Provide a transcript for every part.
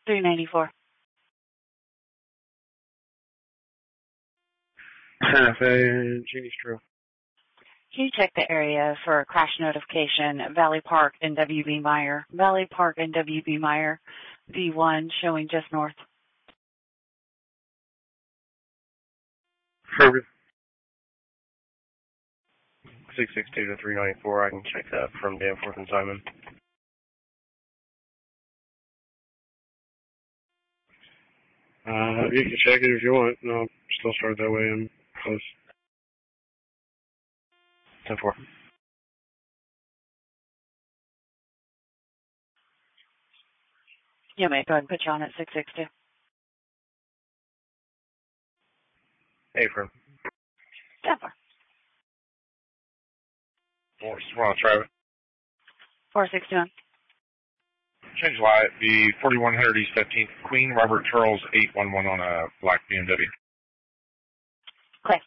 394. Half A, Genie Trail. Can you check the area for a crash notification at Valley Park and WB Meyer? Valley Park and WB Meyer, V1 showing just north. Perfect. 662 to 394, I can check that from Danforth and Simon. You can check it if you want. No, I'll still start that way. I'm close. 10-4. You may go ahead and put you on at 662. Hey, friend. Denver. We're on Travis. 461. Change light, be 4100 East 15th, Queen Robert Charles 811 on a black BMW. Clay.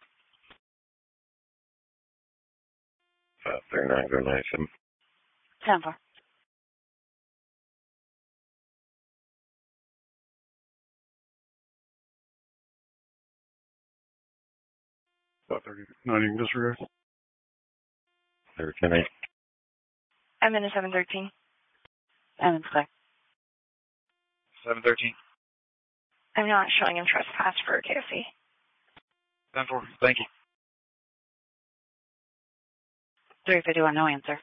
539, go 97. 10-4. About 30, disregard. 10-8. I'm in the 713. I'm in Clay. 713. I'm not showing him trespass for KFC. 10-4, thank you. 351, no answer.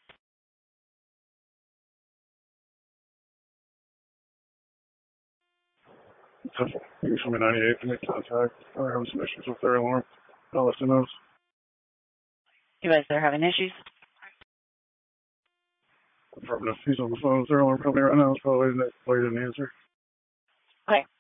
You show me 98 to make contact. We're having some issues with their alarm. I'll let you know. You guys are having issues? Affirmative. He's on the phone with their alarm company right now. It's probably why he didn't answer. Okay.